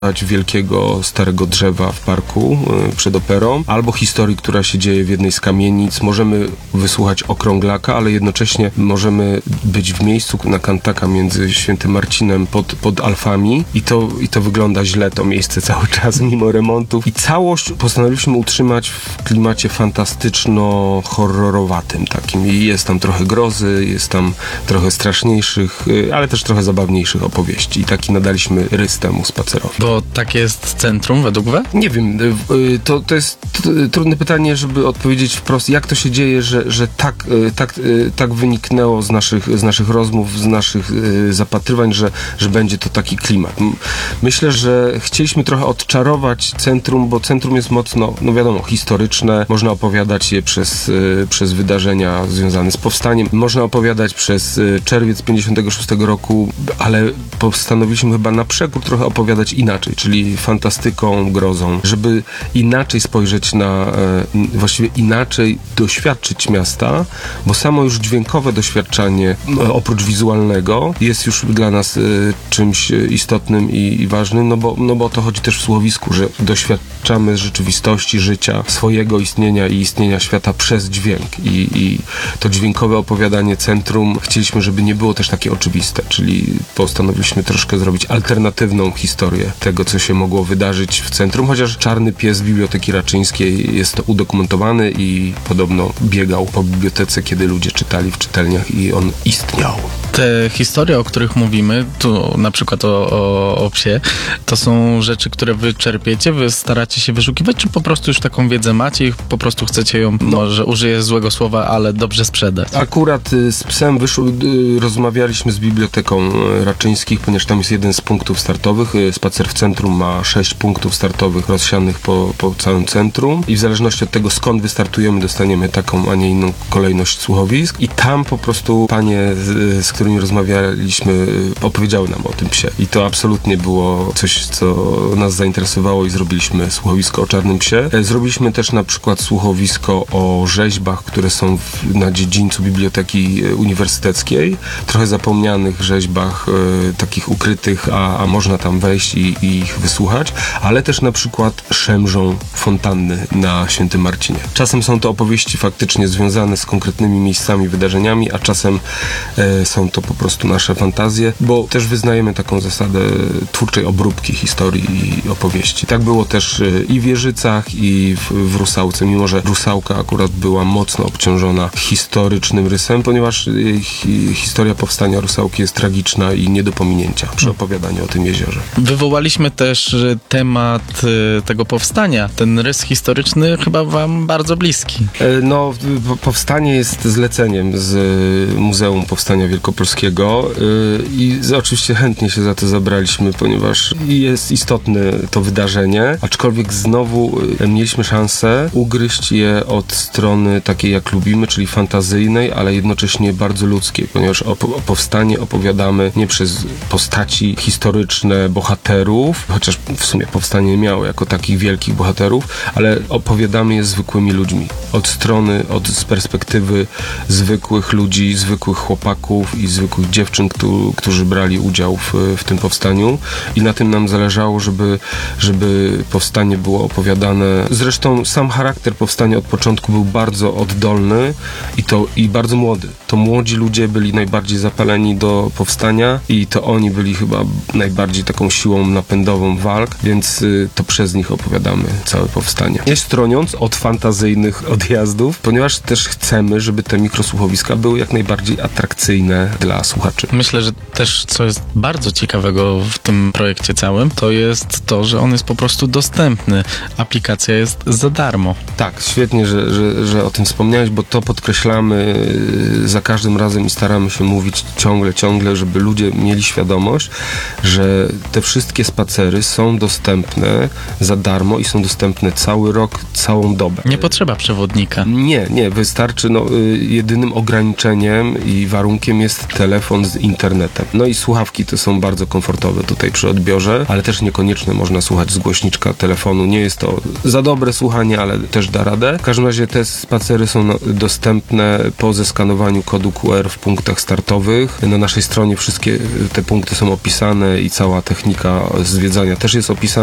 wielkiego, starego drzewa w parku przed operą, albo historii, która się dzieje w jednej z kamienic. Możemy wysłuchać Okrąglaka, ale jednocześnie możemy być w miejscu na Kantaka między Świętym Marcinem pod Alfami i to wygląda źle, to miejsce cały czas mimo remontów. I całość postanowiliśmy utrzymać w klimacie fantastyczno-horrorowatym takim. I jest tam trochę grozy, jest tam trochę straszniejszych, ale też trochę zabawniejszych opowieści. I taki nadaliśmy rys temu spacerowi. Bo takie jest centrum według was? Nie wiem, to jest trudne pytanie, żeby odpowiedzieć wprost, jak to się dzieje, że tak wyniknęło z naszych rozmów, z naszych zapatrywań, że będzie to taki klimat. Myślę, że chcieliśmy trochę odczarować centrum, bo centrum jest mocno, no wiadomo, historyczne. Można opowiadać je przez wydarzenia związane z powstaniem. Można opowiadać przez czerwiec 56 roku, ale postanowiliśmy chyba na przekór trochę opowiadać inaczej, czyli fantastyką, grozą, żeby inaczej spojrzeć właściwie inaczej doświadczyć miasta, bo samo już dźwiękowe doświadczanie, oprócz wizualnego, jest już dla nas czymś istotnym i ważnym, no bo o to chodzi też w słuchowisku, że doświadczamy rzeczywistości, życia, swojego istnienia i istnienia świata przez dźwięk i to dźwiękowe opowiadanie centrum chcieliśmy, żeby nie było też takie oczywiste, czyli postanowiliśmy troszkę zrobić alternatywną historię tego, co się mogło wydarzyć w centrum, chociaż Czarny Pies z Biblioteki Raczyńskiej jest to udokumentowany i podobno biegał po bibliotece, kiedy ludzie czytali w czytelniach i on istniał. Te historie, o których mówimy, tu na przykład o psie, to są rzeczy, które wy czerpiecie, wy staracie się wyszukiwać, czy po prostu już taką wiedzę macie i po prostu chcecie ją, może użyję złego słowa, ale dobrze sprzedać? Akurat z psem rozmawialiśmy z Biblioteką Raczyńskich, ponieważ tam jest jeden z punktów startowych. Spacer w centrum ma 6 punktów startowych rozsianych po całym centrum i w zależności od tego, skąd wystartujemy, dostaniemy taką, a nie inną kolejność słuchowisk i tam po prostu panie, z którymi rozmawialiśmy, opowiedziały nam o tym psie. I to absolutnie było coś, co nas zainteresowało i zrobiliśmy słuchowisko o Czarnym Psie. Zrobiliśmy też na przykład słuchowisko o rzeźbach, które są na dziedzińcu Biblioteki Uniwersyteckiej. Trochę zapomnianych rzeźbach, takich ukrytych, a można tam wejść i ich wysłuchać, ale też na przykład szemrzą fontanny na Świętym Marcinie. Czasem są to opowieści faktycznie związane z konkretnymi miejscami, wydarzeniami, a czasem są to po prostu nasze fantazje, bo też wyznajemy taką zasadę twórczej obróbki historii i opowieści. Tak było też i w Jeżycach, i w Rusałce, mimo że Rusałka akurat była mocno obciążona historycznym rysem, ponieważ historia powstania Rusałki jest tragiczna i nie do pominięcia przy opowiadaniu o tym jeziorze. Wywołaliśmy też temat tego powstania. Ten rys historyczny chyba wam bardzo bliski. No, powstanie jest zleceniem z Muzeum Powstania Wielkopolskiego i oczywiście chętnie się za to zabraliśmy, ponieważ jest istotne to wydarzenie, aczkolwiek znowu mieliśmy szansę ugryźć je od strony takiej, jak lubimy, czyli fantazyjnej, ale jednocześnie bardzo ludzkiej, ponieważ o powstanie opowiadamy nie przez postaci historyczne, bohaterów, chociaż w sumie powstanie miało jako takich wielkich bohaterów, ale opowiadamy je zwykłymi ludźmi. Z perspektywy zwykłych ludzi, zwykłych chłopaków i zwykłych dziewczyn, którzy brali udział w tym powstaniu i na tym nam zależało, żeby powstanie było opowiadane. Zresztą sam charakter powstania od początku był bardzo oddolny i bardzo młody. To młodzi ludzie byli najbardziej zapaleni do powstania i to oni byli chyba najbardziej taką siłą napędową walk, więc to przez nich opowiadamy całe powstanie. Nie stroniąc od fantazyjnych odjazdów, ponieważ też chcemy, żeby te mikrosłuchowiska były jak najbardziej atrakcyjne dla słuchaczy. Myślę, że też co jest bardzo ciekawego w tym projekcie całym, to jest to, że on jest po prostu dostępny. Aplikacja jest za darmo. Tak, świetnie, że o tym wspomniałeś, bo to podkreślamy za każdym razem i staramy się mówić ciągle, żeby ludzie mieli świadomość, że te wszystkie spacery są dostępne za darmo i są dostępne cały rok, całą dobę. Nie potrzeba przewodnika. Nie, wystarczy, jedynym ograniczeniem i warunkiem jest telefon z internetem. No i słuchawki to są bardzo komfortowe tutaj przy odbiorze, ale też niekoniecznie można słuchać z głośniczka telefonu. Nie jest to za dobre słuchanie, ale też da radę. W każdym razie te spacery są dostępne po zeskanowaniu kodu QR w punktach startowych. Na naszej stronie wszystkie te punkty są opisane i cała technika zwiedzania też jest opisana.